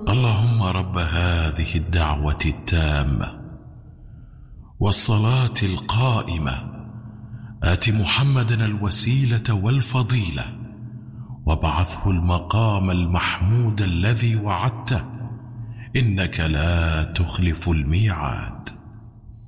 اللهم رب هذه الدعوة التامة والصلاة القائمة آت محمدا الوسيلة والفضيلة وابعثه المقام المحمود الذي وعدته إنك لا تخلف الميعاد.